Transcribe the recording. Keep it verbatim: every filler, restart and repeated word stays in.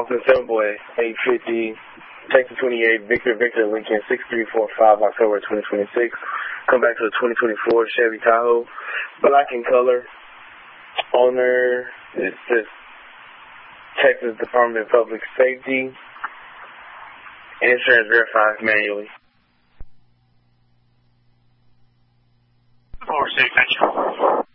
Austin seven boy, eight fifty, Texas twenty-eight, Victor, Victor, Lincoln, six three four five, October twenty twenty-six. Come back to the twenty twenty-four Chevy Tahoe, black in color. Owner is just Texas Department of Public Safety. Insurance verified manually. four six, thank you.